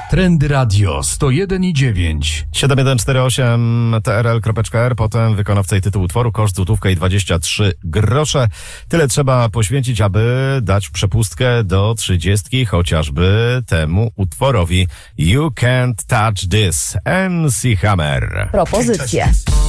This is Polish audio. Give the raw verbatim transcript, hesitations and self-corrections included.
Trendy Radio sto jeden i dziewięć. siedem jeden cztery osiem t r l kropka r, potem wykonawca i tytuł utworu, koszt złotówka i dwadzieścia trzy grosze. Tyle trzeba poświęcić, aby dać przepustkę do trzydziestki, chociażby temu utworowi You Can't Touch This, M C Hammer. Propozycje.